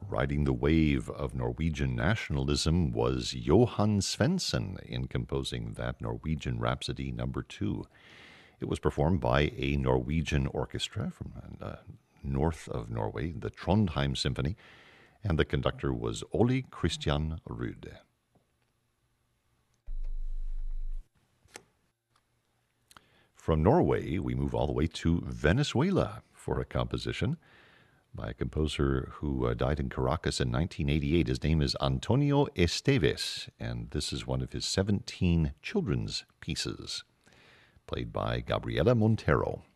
Riding the wave of Norwegian nationalism was Johan Svensson in composing that Norwegian Rhapsody Number 2. It was performed by a Norwegian orchestra from north of Norway, the Trondheim Symphony, and the conductor was Ole Christian Rude. From Norway, we move all the way to Venezuela for a composition by a composer who died in Caracas in 1988. His name is Antonio Esteves, and this is one of his 17 children's pieces, played by Gabriela Montero.